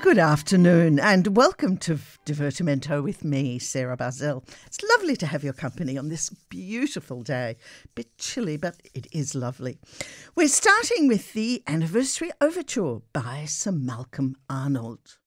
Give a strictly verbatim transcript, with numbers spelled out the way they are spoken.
Good afternoon and welcome to Divertimento with me, Sarah Barzell. It's lovely to have your company on this beautiful day. Bit chilly, but it is lovely. We're starting with the Anniversary Overture by Sir Malcolm Arnold.